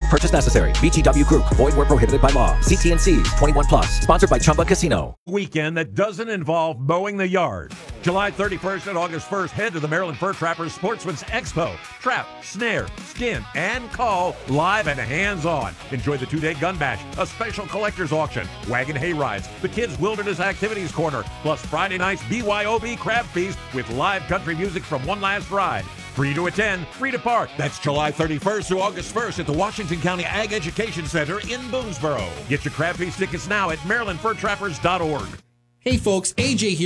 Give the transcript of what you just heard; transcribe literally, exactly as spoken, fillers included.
purchase necessary. V G W Group. Void where prohibited by law. See T N C. twenty-one plus. Sponsored by Chumba Casino. Weekend that doesn't involve mowing the yard. July thirty-first and August first, head to the Maryland Fur Trappers Sportsman's Expo. Trap, snare, skin, and call live and hands-on. Enjoy the two-day gun bash, a special collector's auction, wagon hay rides, the Kids Wilderness Activities Corner, plus Friday night's B Y O B Crab Feast with live country music from One Last Ride. Free to attend, free to park. That's July thirty-first through August first at the Washington County Ag Education Center in Boonesboro. Get your Crab Feast tickets now at maryland fur trappers dot org. Hey folks, A J here.